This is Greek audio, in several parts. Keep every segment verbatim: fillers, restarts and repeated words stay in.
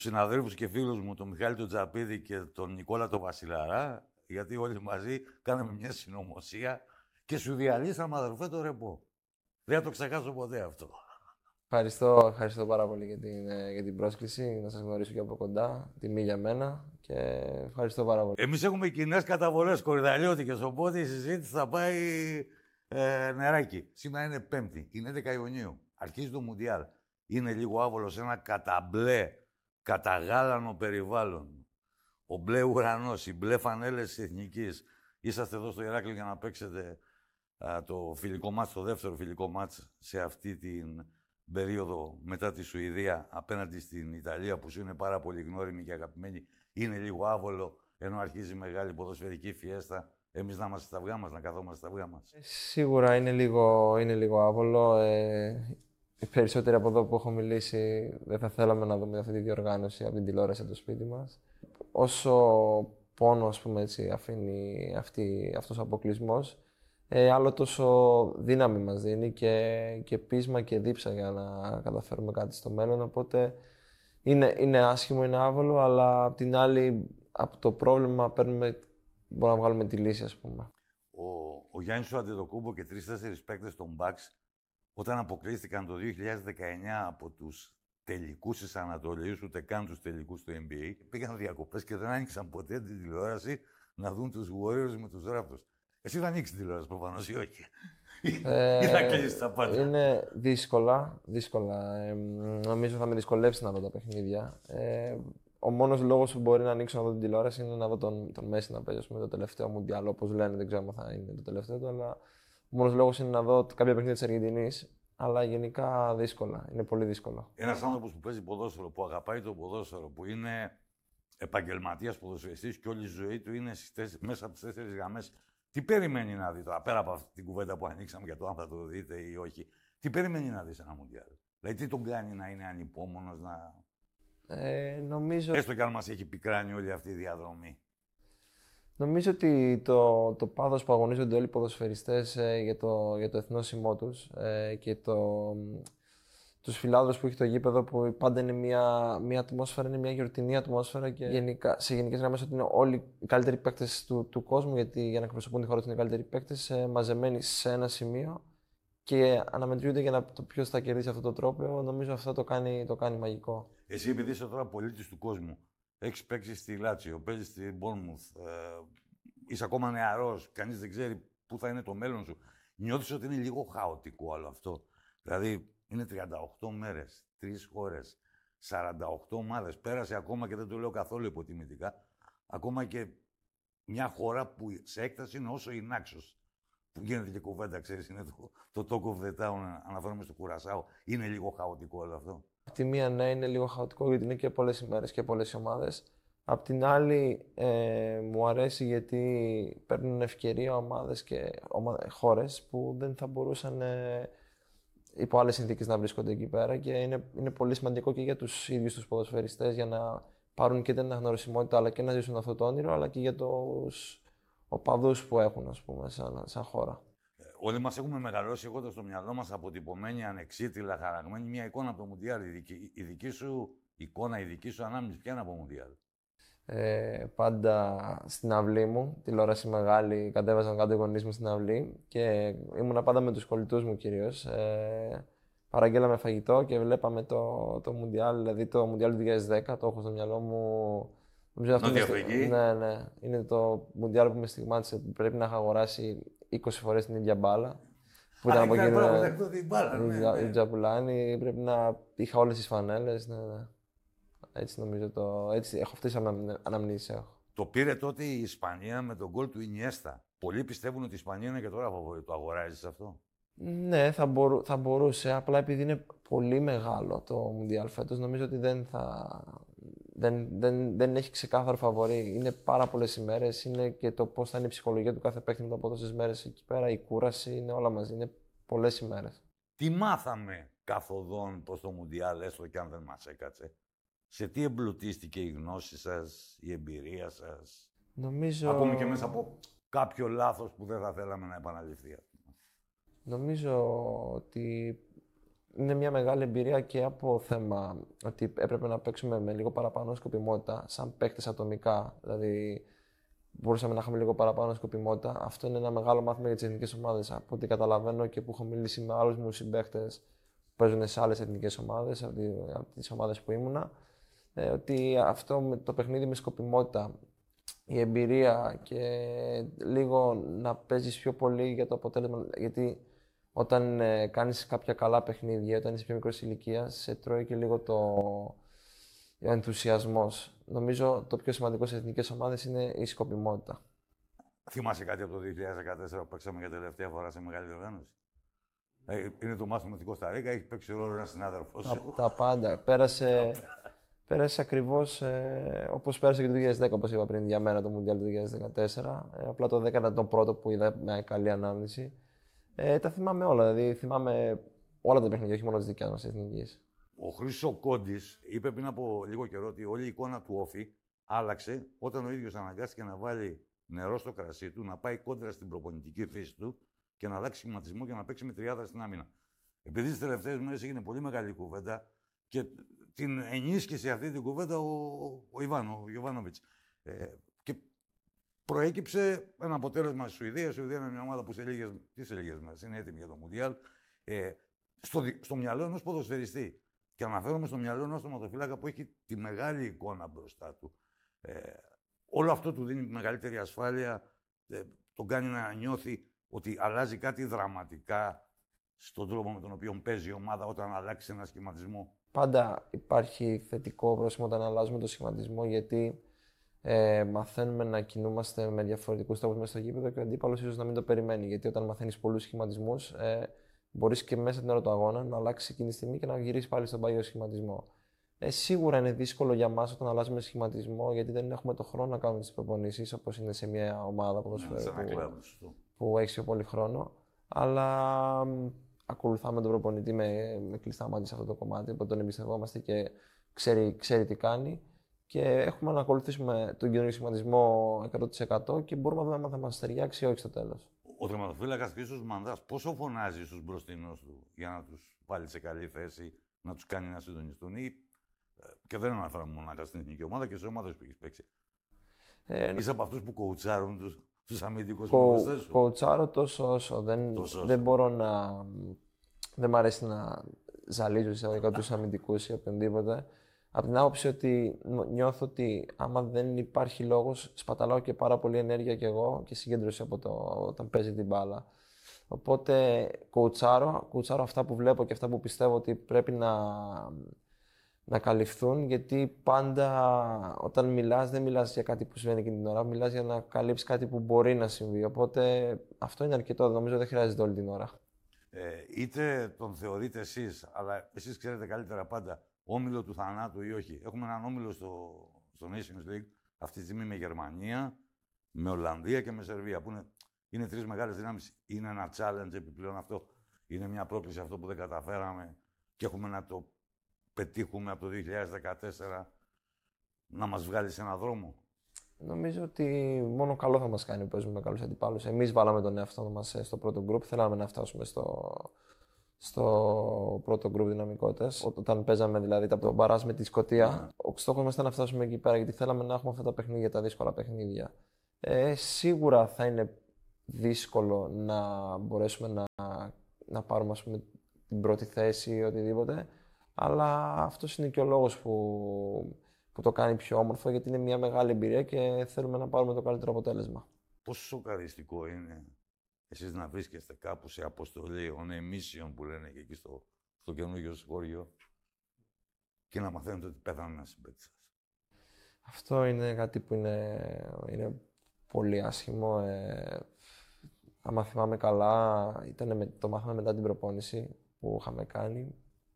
Συναδέλφους και φίλους μου, τον Μιχάλη τον Τζαπίδη και τον Νικόλα τον Βασιλαρά, γιατί όλοι μαζί κάναμε μια συνωμοσία και σου διαλύσαμε, αδερφέ, το ρεπό. Δεν θα το ξεχάσω ποτέ αυτό. Ευχαριστώ, ευχαριστώ πάρα πολύ για την, για την πρόσκληση, να σας γνωρίσω και από κοντά, τιμή για μένα και ευχαριστώ πάρα πολύ. Εμείς έχουμε κοινές καταβολές κορυδαλιώτικες, οπότε η συζήτηση θα πάει ε, νεράκι. Σήμερα είναι Πέμπτη, είναι έντεκα Ιουνίου, αρχίζει το Μουντιάλ. Είναι λίγο άβολο σε ένα καταμπλέ, καταγάλανο περιβάλλον. Ο μπλε ουρανός, οι μπλε φανέλες της Εθνικής. Είσαστε εδώ στο Ηράκλειο για να παίξετε α, το φιλικό μάτς, το δεύτερο φιλικό μάτς σε αυτή την περίοδο μετά τη Σουηδία απέναντι στην Ιταλία, που σου είναι πάρα πολύ γνώριμη και αγαπημένη. Είναι λίγο άβολο, ενώ αρχίζει η μεγάλη ποδοσφαιρική φιέστα. Εμείς να είμαστε στα αυγά μας, να καθόμαστε στα αυγά μας. Σίγουρα είναι λίγο, είναι λίγο άβολο. Ε, οι περισσότεροι από εδώ που έχω μιλήσει δεν θα θέλαμε να δούμε αυτή τη διοργάνωση από την τηλεόραση από το σπίτι μας. Όσο πόνο, ας πούμε, έτσι, αφήνει αυτή, αυτός ο αποκλεισμός, ε, άλλο τόσο δύναμη μας δίνει και, και πείσμα και δίψα για να καταφέρουμε κάτι στο μέλλον. Οπότε είναι, είναι άσχημο, είναι άβολο, αλλά απ' την άλλη, από το πρόβλημα παίρνουμε, μπορούμε να βγάλουμε τη λύση, ας πούμε. Ο, ο Γιάννης ο Αντετοκούμπο και τρεις-τέσσερις παίκτες των Bucks, όταν αποκλείστηκαν το δύο χιλιάδες δεκαεννιά από τους τελικούς της Ανατολής, ούτε καν τους τελικούς του N B A, πήγαν διακοπές και δεν άνοιξαν ποτέ την τηλεόραση να δουν τους Warriors με τους Raptors. Εσύ θα ανοίξεις την τηλεόραση προφανώς ή όχι. Ε, ή θα κλείσεις τα πάντα. Είναι δύσκολα, δύσκολα. Ε, νομίζω θα με δυσκολεύσει να δω τα παιχνίδια. Ε, ο μόνος λόγος που μπορεί να ανοίξω να δω την τηλεόραση είναι να δω τον, τον Μέση να παίζει με το τελευταίο Μουντιάλ, όπως λένε, δεν ξέρω αν θα είναι το τελευταίο του, αλλά ο μόνος λόγος είναι να δω κάποια παιχνίδια της Αργεντινής. Αλλά γενικά δύσκολα. Είναι πολύ δύσκολο. Ένας άνθρωπος που παίζει ποδόσφαιρο, που αγαπάει το ποδόσφαιρο, που είναι επαγγελματίας ποδοσφαιριστής και όλη η ζωή του είναι στις, μέσα από τις τέσσερις γραμμές. Τι περιμένει να δει τώρα, πέρα από αυτή την κουβέντα που ανοίξαμε για το αν θα το δείτε ή όχι, τι περιμένει να δει σε ένα Μουντιάλ? Δηλαδή, τι τον κάνει να είναι ανυπόμονος, να. Ε, νομίζω... Έστω κι αν μας έχει πικράνει όλη αυτή η διαδρομή. Νομίζω ότι το, το πάθος που αγωνίζονται όλοι οι ποδοσφαιριστές ε, για, το, για το εθνόσημό τους ε, και το, τους φιλάδους που έχει το γήπεδο, που πάντα είναι μια, μια ατμόσφαιρα, είναι μια γιορτινή ατμόσφαιρα και γενικά, σε γενικές γραμμές ότι είναι όλοι οι καλύτεροι παίκτες του, του κόσμου, γιατί για να εκπροσωπούν τη χώρα τους είναι οι καλύτεροι παίκτες, ε, μαζεμένοι σε ένα σημείο και αναμετριούνται για να το ποιος θα κερδίσει αυτό το τρόπο. Νομίζω αυτό το κάνει, το κάνει μαγικό. Εσύ, επειδή είσαι τώρα πολίτης του κόσμου, έχεις παίξει στη Λάτσιο, παίζεις στη Μπόρνμουθ, ε, είσαι ακόμα νεαρός, κανείς δεν ξέρει πού θα είναι το μέλλον σου. Νιώθεις ότι είναι λίγο χαοτικό όλο αυτό? Δηλαδή, είναι τριάντα οκτώ μέρες, τρεις χώρες, σαράντα οκτώ ομάδες. Πέρασε ακόμα, και δεν το λέω καθόλου υποτιμητικά, ακόμα και μια χώρα που σε έκταση είναι όσο η Νάξος. Που γίνεται και κουβέντα, ξέρεις, είναι το, το Talk of the Town, αναφέρομαι στο Κουρασάο. Είναι λίγο χαοτικό όλο αυτό? Απ' τη μία, ναι, είναι λίγο χαοτικό γιατί είναι και πολλές ημέρες και πολλές ομάδες. Απ' την άλλη, ε, μου αρέσει γιατί παίρνουν ευκαιρία ομάδες και ομα... χώρες που δεν θα μπορούσαν ε, υπό άλλες συνθήκες να βρίσκονται εκεί πέρα, και είναι, είναι πολύ σημαντικό και για τους ίδιους τους ποδοσφαιριστές για να πάρουν και την αναγνωρισιμότητα αλλά και να ζήσουν αυτό το όνειρο, αλλά και για τους οπαδούς που έχουν, ας πούμε, σαν, σαν χώρα. Όλοι μας έχουμε μεγαλώσει έχοντας στο μυαλό μας αποτυπωμένη, ανεξίτηλα, χαραγμένη μια εικόνα από το Μουντιάλ. Η δική, η δική σου εικόνα, η δική σου ανάμνηση, ποια είναι από το Μουντιάλ? Ε, πάντα στην αυλή μου, τηλεόραση μεγάλη, κατέβαζαν κάτω οι γονείς μου στην αυλή και ήμουνα πάντα με τους κολλητούς μου κυρίως. Ε, παραγγέλαμε φαγητό και βλέπαμε το, το Μουντιάλ, δηλαδή το Μουντιάλ του δύο χιλιάδες δέκα, το έχω στο μυαλό μου. Νότια Αφρική. Ναι, ναι. Είναι το Μουντιάλ που με στιγμάτισε, που πρέπει να είχα αγοράσει είκοσι φορές την ίδια μπάλα. Που ήταν από εκείνη η Τζαπουλάνη, πρέπει να είχα όλες τις φανέλες. Ναι, ναι. Έτσι νομίζω το. Έτσι, έχω αυτές τις αναμνήσεις. Έχω. Το πήρε τότε η Ισπανία με τον γκολ του Ινιέστα. Πολλοί πιστεύουν ότι η Ισπανία είναι και τώρα φαβορί. Το αγοράζεις αυτό? Ναι, θα, μπορού, θα μπορούσε. Απλά επειδή είναι πολύ μεγάλο το Μουντιάλ φέτος, νομίζω ότι δεν θα. Δεν, δεν, δεν έχει ξεκάθαρο φαβορί. Είναι πάρα πολλές ημέρες. Είναι και το πώς θα είναι η ψυχολογία του κάθε παίκτη μετά από τόσες μέρες εκεί πέρα. Η κούραση είναι όλα μαζί. Είναι πολλές ημέρες. Τι μάθαμε καθοδόν προς το Μουντιάλ, έστω και αν δεν μας έκατσε? Σε τι εμπλουτίστηκε η γνώση σας, η εμπειρία σας? Νομίζω... Ακόμη και μέσα από κάποιο λάθος που δεν θα θέλαμε να επαναληφθεί. Νομίζω ότι είναι μια μεγάλη εμπειρία και από θέμα ότι έπρεπε να παίξουμε με λίγο παραπάνω σκοπιμότητα, σαν παίκτες ατομικά. Δηλαδή, μπορούσαμε να είχαμε λίγο παραπάνω σκοπιμότητα. Αυτό είναι ένα μεγάλο μάθημα για τις εθνικές ομάδες. Από ό,τι καταλαβαίνω και που έχω μιλήσει με άλλους μου συμπαίκτες που παίζουν σε άλλες εθνικές ομάδες, από τις ομάδες που ήμουνα, ε, ότι αυτό με το παιχνίδι με σκοπιμότητα, η εμπειρία και λίγο να παίζεις πιο πολύ για το αποτέλεσμα. Γιατί όταν ε, κάνεις κάποια καλά παιχνίδια, όταν είσαι πιο μικρός ηλικίας, σε τρώει και λίγο το ο ενθουσιασμός. Νομίζω το πιο σημαντικό σε εθνικές ομάδες είναι η σκοπιμότητα. Θυμάσαι κάτι από το δύο χιλιάδες δεκατέσσερα που παίξαμε για τελευταία φορά σε μεγάλη διοργάνωση? Ε, είναι το μάθημα στην Κωνσταντίνα, έχει παίξει ρόλο ένας συνάδελφος. Τα, τα πάντα. Πέρασε, πέρασε ακριβώς ε, όπως πέρασε και το δύο χιλιάδες δέκα, όπως είπα πριν, για μένα το Μουντιάλ του δύο χιλιάδες δεκατέσσερα. Ε, απλά το δέκα ήταν το πρώτο που είδα με καλή ανάμνηση. Ε, τα θυμάμαι όλα, δηλαδή θυμάμαι όλα τα παιχνίδια, όχι μόνο τις δικές μας εθνικής. Ο Χρήστος Κόντης είπε πριν από λίγο καιρό ότι όλη η εικόνα του Όφη άλλαξε όταν ο ίδιος αναγκάστηκε να βάλει νερό στο κρασί του, να πάει κόντρα στην προπονητική φύση του και να αλλάξει σχηματισμό και να παίξει με τριάδα στην άμυνα. Επειδή τις τελευταίες μέρες έγινε πολύ μεγάλη κουβέντα και την ενίσχυσε αυτή την κουβέντα ο, ο Ιβάν, ο Γιοβάνοβιτς. Ε, και προέκυψε ένα αποτέλεσμα στη Σουηδία. Η Σουηδία είναι μια ομάδα που σε λίγες, τι σε λίγες μέρες είναι έτοιμη για το Μουντιάλ. Ε, στο, στο μυαλό ενός ποδοσφαιριστή. Και αναφέρομαι στο μυαλό ενός τερματοφύλακα που έχει τη μεγάλη εικόνα μπροστά του. Ε, όλο αυτό του δίνει μεγαλύτερη ασφάλεια, ε, τον κάνει να νιώθει ότι αλλάζει κάτι δραματικά στον τρόπο με τον οποίο παίζει η ομάδα όταν αλλάξει ένα σχηματισμό. Πάντα υπάρχει θετικό πρόσημο όταν αλλάζουμε το σχηματισμό, γιατί ε, μαθαίνουμε να κινούμαστε με διαφορετικούς τρόπους μέσα στο γήπεδο και ο αντίπαλος ίσως να μην το περιμένει. Γιατί όταν μαθαίνεις πολλούς σχηματισμούς, ε, μπορείς και μέσα την ώρα του αγώνα να αλλάξει εκείνη τη στιγμή και να γυρίσει πάλι στον παλιό σχηματισμό. Ε, σίγουρα είναι δύσκολο για μας όταν αλλάζουμε σχηματισμό, γιατί δεν έχουμε το χρόνο να κάνουμε τις προπονήσεις όπως είναι σε μια ομάδα ποδοσφαίρου που, που έχει πιο πολύ χρόνο. Αλλά μ, ακολουθάμε τον προπονητή με, με κλειστά μάτια σε αυτό το κομμάτι, οπότε τον εμπιστευόμαστε και ξέρει, ξέρει τι κάνει. Και έχουμε να ακολουθήσουμε τον καινούργιο σχηματισμό εκατό τοις εκατό και μπορούμε να δούμε αν θα μας ταιριάξει ή όχι στο τέλος. Ο τερματοφύλακας Χρήστος Μανδάς πόσο φωνάζει στους μπροστινούς του για να τους βάλει σε καλή θέση, να τους κάνει να συντονιστούν, ή και δεν αναφέρω μόνο στην εθνική ομάδα και στις ομάδες που έχεις παίξει. Ε, Είσαι από αυτούς που κοουτσάρουν τους, τους αμυντικούς ποδοσφαιριστές σου? Κοουτσάρω τόσο όσο. Δεν, τόσο δεν μπορώ να... Δεν μ' αρέσει να ζαλίζω εισαγωγικά τους αμυντικούς ή οποιονδήποτε. Από την άποψη ότι νιώθω ότι άμα δεν υπάρχει λόγος, σπαταλάω και πάρα πολύ ενέργεια κι εγώ και συγκέντρωση από το, όταν παίζει την μπάλα. Οπότε κοουτσάρω, κοουτσάρω αυτά που βλέπω και αυτά που πιστεύω ότι πρέπει να, να καλυφθούν, γιατί πάντα όταν μιλάς δεν μιλάς για κάτι που συμβαίνει εκείνη την ώρα, μιλάς για να καλύψεις κάτι που μπορεί να συμβεί. Οπότε αυτό είναι αρκετό, νομίζω δεν χρειάζεται όλη την ώρα. Ε, είτε τον θεωρείτε εσείς, αλλά εσείς ξέρετε καλύτερα πάντα, όμιλο του θανάτου ή όχι. Έχουμε έναν όμιλο στο, στο Nations League αυτή τη στιγμή με Γερμανία, με Ολλανδία και με Σερβία, που είναι, είναι τρεις μεγάλες δυνάμεις. Είναι ένα challenge επιπλέον αυτό. Είναι μια πρόκληση αυτό που δεν καταφέραμε και έχουμε να το πετύχουμε από το δύο χιλιάδες δεκατέσσερα να μας βγάλει σε έναν δρόμο. Νομίζω ότι μόνο καλό θα μας κάνει που παίζουμε με καλούς αντιπάλους. Εμείς βάλαμε τον εαυτό μας στο πρώτο γκρουπ, θέλαμε να φτάσουμε στο, στο πρώτο γκρουπ δυναμικότητας. Όταν παίζαμε δηλαδή τον μπαράζ με τη Σκωτία, yeah. ο στόχος μας ήταν να φτάσουμε εκεί πέρα, γιατί θέλαμε να έχουμε αυτά τα παιχνίδια, τα δύσκολα παιχνίδια. Ε, σίγουρα θα είναι δύσκολο να μπορέσουμε να, να πάρουμε, ας πούμε, την πρώτη θέση ή οτιδήποτε, αλλά αυτός είναι και ο λόγος που, που το κάνει πιο όμορφο, γιατί είναι μια μεγάλη εμπειρία και θέλουμε να πάρουμε το καλύτερο αποτέλεσμα. Πόσο σοκαριστικό είναι εσείς να βρίσκεστε κάπου σε αποστολή, on a mission που λένε και εκεί στο, στο καινούργιο σχόλιο, και να μαθαίνετε ότι πέθανε ένα συμπαίκτης σας. Αυτό είναι κάτι που είναι, είναι πολύ άσχημο. Ε, άμα θυμάμαι καλά, ήταν με, το μάθαμε μετά την προπόνηση που είχαμε κάνει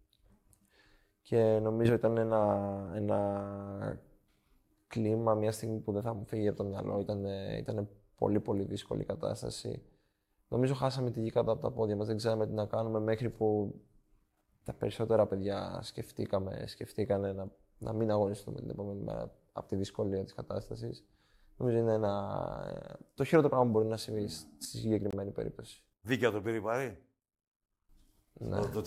και νομίζω ήταν ένα, ένα κλίμα, μια στιγμή που δεν θα μου φύγει από το μυαλό. Ήταν, ήταν πολύ πολύ δύσκολη η κατάσταση. Νομίζω χάσαμε τη γη κάτω από τα πόδια μας, δεν ξέραμε τι να κάνουμε, μέχρι που τα περισσότερα παιδιά σκεφτήκαμε, σκεφτήκανε να, να μην αγωνιστούμε την επόμενη μέρα από τη δυσκολία της κατάστασης. Νομίζω είναι ένα, το χειρότερο πράγμα που μπορεί να συμβεί στη συγκεκριμένη περίπτωση. Δίκαια το πήρε η Παρή. Ναι. Το, το